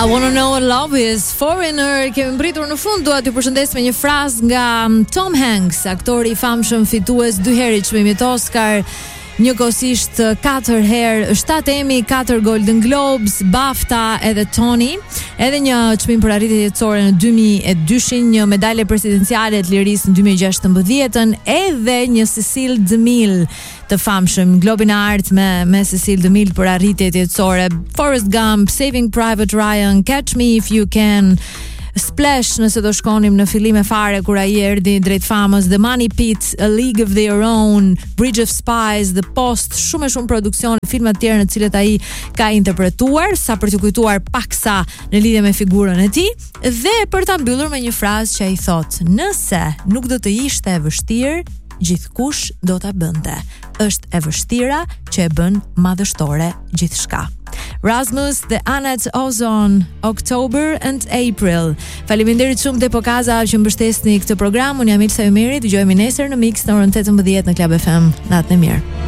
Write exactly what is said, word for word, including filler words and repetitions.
I wanna know what love is. Foreigner, kemi mbritur në fund, dua t'ju përshëndes me një frazë nga Tom Hanks, aktori i famshëm fitues dy herë i çmimit Oscar, njëkohësisht katër herë shtatë Emmy, katër Golden Globes, BAFTA edhe Tony, edhe një çmim për arritje jetësore në dy mijë e dy, një medalje presidenciale të lirisë në dy mijë e gjashtëmbëdhjetë, edhe një Cecil DeMille të famshëm, Globin e Artë me me Cecil DeMille për arritjet jetësore, Forrest Gump, Saving Private Ryan, Catch Me If You Can, Splash, nëse do shkonim në fillim e fare kur ai erdhi drejt famës, The Money Pit, A League of Their Own, Bridge of Spies, The Post, shumë e shumë produksione, filma të tjerë në të cilët ai ka interpretuar, sa për t'ju kujtuar paksa në lidhje me figurën e tij, dhe për ta mbyllur me një frazë që ai thotë: nëse nuk do të ishte e vështirë, gjithkush do ta bënte. Është e vështira që e bën madhështore gjithçka. Rasmus dhe Annette Ozon, October and April. Faleminderit shumë te Pokaza që mbështesni këtë program. Unë jam Ilsa Ymeri, dëgjojmë nesër në Mix në orën tetëmbëdhjetë në Club F M. Natën e mirë.